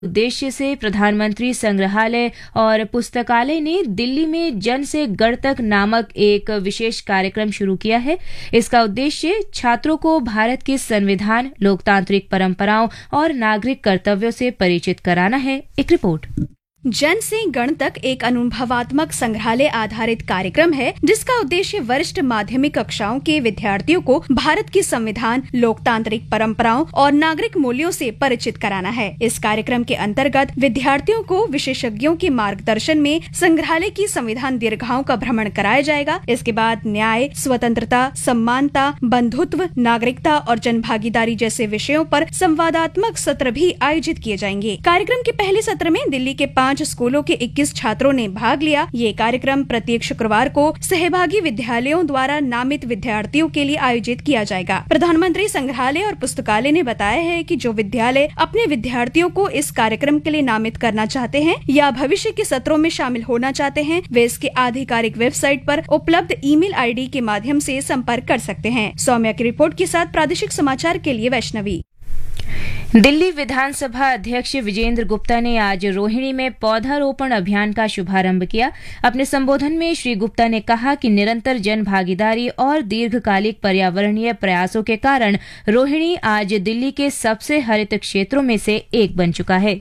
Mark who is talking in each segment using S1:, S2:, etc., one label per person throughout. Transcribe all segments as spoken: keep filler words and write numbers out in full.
S1: उद्देश्य से प्रधानमंत्री संग्रहालय और पुस्तकालय ने दिल्ली में जन से गढ़ तक नामक एक विशेष कार्यक्रम शुरू किया है। इसका उद्देश्य छात्रों को भारत के संविधान, लोकतांत्रिक परंपराओं और नागरिक कर्तव्यों से परिचित कराना है। एक रिपोर्ट।
S2: जन से गण तक एक अनुभवात्मक संग्रहालय आधारित कार्यक्रम है, जिसका उद्देश्य वरिष्ठ माध्यमिक कक्षाओं के विद्यार्थियों को भारत की संविधान, लोकतांत्रिक परंपराओं और नागरिक मूल्यों से परिचित कराना है। इस कार्यक्रम के अंतर्गत विद्यार्थियों को विशेषज्ञों के मार्गदर्शन में संग्रहालय की संविधान दीर्घाओं का भ्रमण कराया जाएगा। इसके बाद न्याय, स्वतंत्रता, समानता, बंधुत्व, नागरिकता और जनभागीदारी जैसे विषयों पर संवादात्मक सत्र भी आयोजित किए जाएंगे। कार्यक्रम के पहले सत्र में दिल्ली के पांच स्कूलों के इक्कीस छात्रों ने भाग लिया। ये कार्यक्रम प्रत्येक शुक्रवार को सहभागी विद्यालयों द्वारा नामित विद्यार्थियों के लिए आयोजित किया जाएगा। प्रधानमंत्री संग्रहालय और पुस्तकालय ने बताया है कि जो विद्यालय अपने विद्यार्थियों को इस कार्यक्रम के लिए नामित करना चाहते हैं या भविष्य के सत्रों में शामिल होना चाहते हैं, वे इसके आधिकारिक वेबसाइट पर उपलब्ध ईमेल आईडी के माध्यम से संपर्क कर सकते हैं। सौम्या की रिपोर्ट के साथ प्रादेशिक समाचार के लिए वैष्णवी।
S1: दिल्ली विधानसभा अध्यक्ष विजेंद्र गुप्ता ने आज रोहिणी में पौधारोपण अभियान का शुभारंभ किया। अपने संबोधन में श्री गुप्ता ने कहा कि निरंतर जन भागीदारी और दीर्घकालिक पर्यावरणीय प्रयासों के कारण रोहिणी आज दिल्ली के सबसे हरित क्षेत्रों में से एक बन चुका है।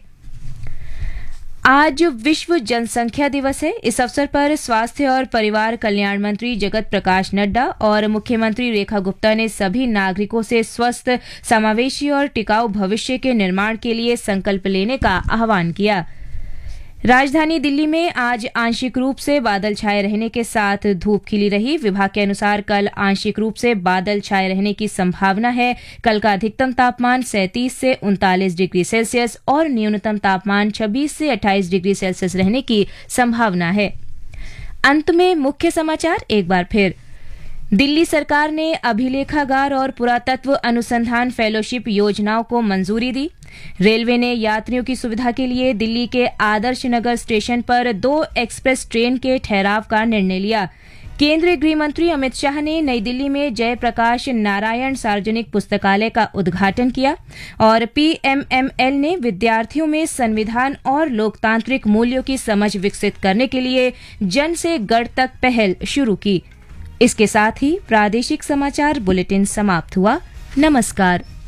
S1: आज विश्व जनसंख्या दिवस है। इस अवसर पर स्वास्थ्य और परिवार कल्याण मंत्री जगत प्रकाश नड्डा और मुख्यमंत्री रेखा गुप्ता ने सभी नागरिकों से स्वस्थ, समावेशी और टिकाऊ भविष्य के निर्माण के लिए संकल्प लेने का आह्वान किया। राजधानी दिल्ली में आज आंशिक रूप से बादल छाए रहने के साथ धूप खिली रही। विभाग के अनुसार कल आंशिक रूप से बादल छाए रहने की संभावना है। कल का अधिकतम तापमान सैंतीस से उनतालीस डिग्री सेल्सियस और न्यूनतम तापमान छब्बीस से अट्ठाईस डिग्री सेल्सियस रहने की संभावना है। अंत में मुख्य समाचार एक बार फिर। दिल्ली सरकार ने अभिलेखागार और पुरातत्व अनुसंधान फेलोशिप योजनाओं को मंजूरी दी। रेलवे ने यात्रियों की सुविधा के लिए दिल्ली के आदर्श नगर स्टेशन पर दो एक्सप्रेस ट्रेन के ठहराव का निर्णय लिया। केंद्रीय गृह मंत्री अमित शाह ने नई दिल्ली में जयप्रकाश नारायण सार्वजनिक पुस्तकालय का उद्घाटन किया और पीएमएमएल ने विद्यार्थियों में संविधान और लोकतांत्रिक मूल्यों की समझ विकसित करने के लिए जन से गढ़ तक पहल शुरू की। इसके साथ ही प्रादेशिक समाचार बुलेटिन समाप्त हुआ। नमस्कार।